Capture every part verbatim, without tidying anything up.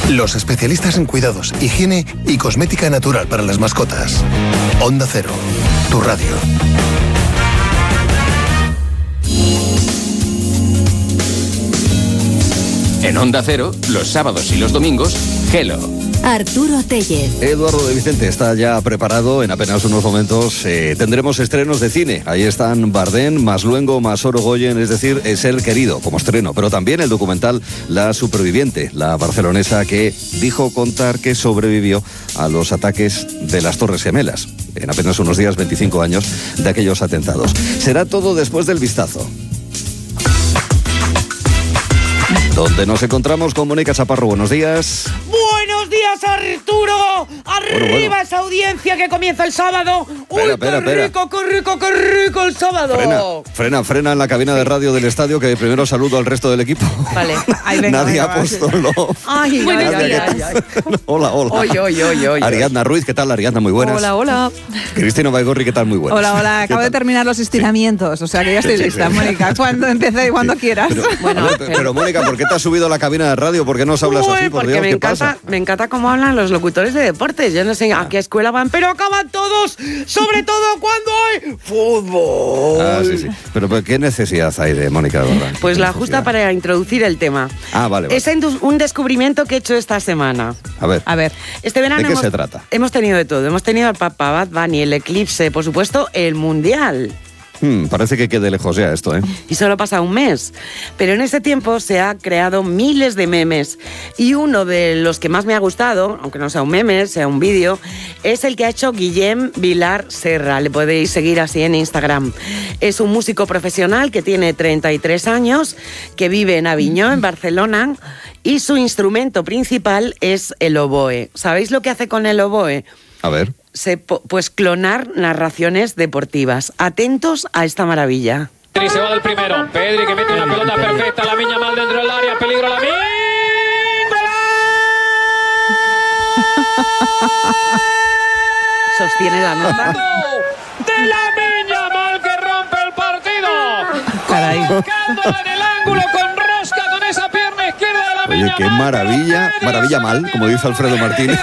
Los especialistas en cuidados, higiene y cosmética natural para las mascotas. Onda Cero, tu radio. En Onda Cero, los sábados y los domingos, Hello. Arturo Tellez. Eduardo de Vicente está ya preparado. En apenas unos momentos eh, tendremos estrenos de cine. Ahí están Bardem, más Luengo, más Orogoyen, es decir, Ser Querido como estreno. Pero también el documental La Superviviente, la barcelonesa que dijo contar que sobrevivió a los ataques de las Torres Gemelas. En apenas unos días, veinticinco años de aquellos atentados. Será todo después del vistazo, donde nos encontramos con Mónica Chaparro. Buenos días. ¡Buenos días, Arturo! ¡Arriba Bueno, bueno. esa audiencia que comienza el sábado! ¡Uy, Espera, espera, qué espera. rico, qué rico, qué rico el sábado! Frena, frena, frena en la cabina de radio del estadio, que primero saludo al resto del equipo. Vale, ahí venga, Nadia venga, va. Apóstolo. Ay, Nadia, ay, ¿qué ay, tal? ay. Hola, hola. Oye, oye, oye, oye. Ariadna Ruiz, ¿qué tal, Ariadna? Muy buenas. Hola, hola. Cristina Baigorri, ¿qué tal? Muy buenas. Hola, hola. ¿Qué Acabo de tal? terminar los estiramientos, o sea que ya estoy Sí, sí, lista, sí. Mónica. Cuando empecé, cuando quieras. Pero, Bueno, a ver, pero- pero, Mónica, ¿por qué te has subido a la cabina de radio? ¿Por qué nos hablas Uy, así? Por porque Dios, me ¿qué encanta, pasa? me encanta cómo hablan los locutores de deportes. Yo no sé a qué escuela van, pero acaban todos, sobre todo cuando hay fútbol. Ah, sí, sí. Pero, pero ¿qué necesidad hay de Mónica, de verdad? Pues ¿Qué la necesidad? justa para introducir el tema. Ah, vale, vale. Es un un descubrimiento que he hecho esta semana. A ver. A ver, Este verano ¿De qué hemos, se trata? hemos tenido de todo. Hemos tenido al Papa, Bad Bunny, el eclipse, por supuesto, el Mundial. Hmm, parece que quede lejos ya esto, ¿eh? Y solo pasa un mes. Pero en ese tiempo se ha creado miles de memes. Y uno de los que más me ha gustado, aunque no sea un meme, sea un vídeo, es el que ha hecho Guillem Vilar Serra. Le podéis seguir así en Instagram. Es un músico profesional que tiene treinta y tres años, que vive en Aviñó, en Barcelona, y su instrumento principal es el oboe. ¿Sabéis lo que hace con el oboe? A ver. Se, po- pues clonar narraciones deportivas. Atentos a esta maravilla. Pedri se va del primero. Pedri que mete una pelota perfecta. La Miña mal dentro del área. Peligro la Miña. Sostiene la nota. De la Miña mal que rompe el partido. Caray. Colocándola en el ángulo con rosca con esa pierna izquierda de la Oye, Miña qué mal. maravilla, maravilla mal, como dice Alfredo Martínez,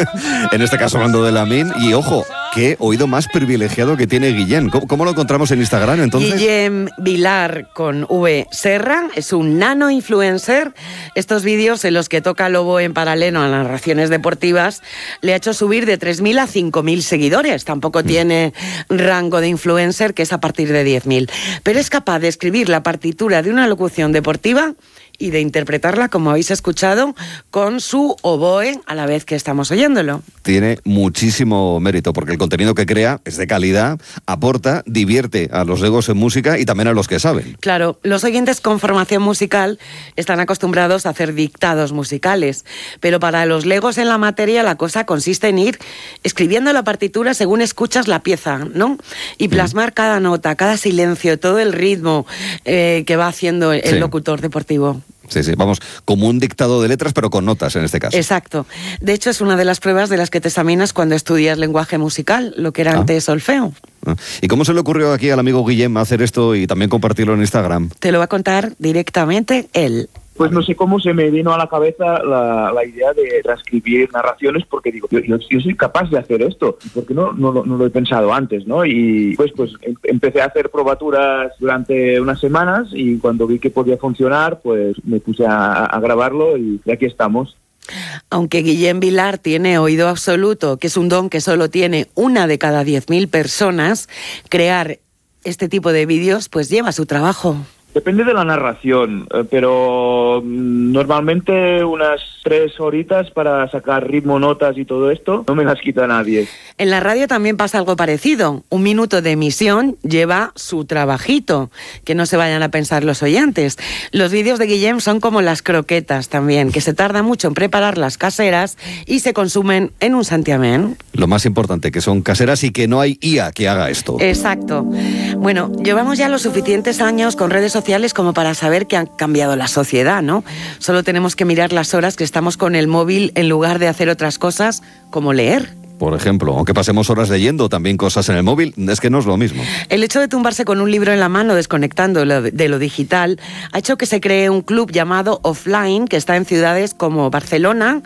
en este caso hablando de Lamine. Y ojo, qué oído más privilegiado que tiene Guillén. ¿Cómo, cómo lo encontramos en Instagram entonces? Guillem Vilar con V Serra es un nano influencer. Estos vídeos en los que toca lobo en paralelo a narraciones deportivas le ha hecho subir de tres mil a cinco mil seguidores. Tampoco tiene rango de influencer, que es a partir de diez mil. Pero es capaz de escribir la partitura de una locución deportiva y de interpretarla, como habéis escuchado, con su oboe a la vez que estamos oyéndolo. Tiene muchísimo mérito, porque el contenido que crea es de calidad, aporta, divierte a los legos en música y también a los que saben. Claro, los oyentes con formación musical están acostumbrados a hacer dictados musicales, pero para los legos en la materia la cosa consiste en ir escribiendo la partitura según escuchas la pieza, ¿no? Y plasmar cada nota, cada silencio, todo el ritmo eh, que va haciendo el Sí. locutor deportivo. Sí, sí, vamos, como un dictado de letras, pero con notas en este caso. Exacto. De hecho, es una de las pruebas de las que te examinas cuando estudias lenguaje musical, lo que era Ah. antes solfeo. Ah. ¿Y cómo se le ocurrió aquí al amigo Guillem hacer esto y también compartirlo en Instagram? Te lo va a contar directamente él. Pues no sé cómo se me vino a la cabeza la, la idea de transcribir narraciones, porque digo, yo, yo, yo soy capaz de hacer esto, porque no, no, lo- no lo he pensado antes, ¿no? Y pues, pues em- empecé a hacer probaturas durante unas semanas y cuando vi que podía funcionar, pues me puse a, a grabarlo y aquí estamos. Aunque Guillem Vilar tiene oído absoluto, que es un don que solo tiene una de cada diez mil personas, crear este tipo de vídeos pues lleva su trabajo. Depende de la narración, eh, pero mm, normalmente unas tres horitas para sacar ritmo, notas y todo esto, no me las quita nadie. En la radio también pasa algo parecido. Un minuto de emisión lleva su trabajito, que no se vayan a pensar los oyentes. Los vídeos de Guillem son como las croquetas también, que se tarda mucho en preparar las caseras y se consumen en un santiamén. Lo más importante, que son caseras y que no hay I A que haga esto. Exacto. Bueno, llevamos ya los suficientes años con redes sociales como para saber que ha cambiado la sociedad, ¿no? Solo tenemos que mirar las horas que estamos con el móvil en lugar de hacer otras cosas como leer. Por ejemplo, aunque pasemos horas leyendo también cosas en el móvil, es que no es lo mismo. El hecho de tumbarse con un libro en la mano, desconectando lo de, de lo digital, ha hecho que se cree un club llamado Offline, que está en ciudades como Barcelona,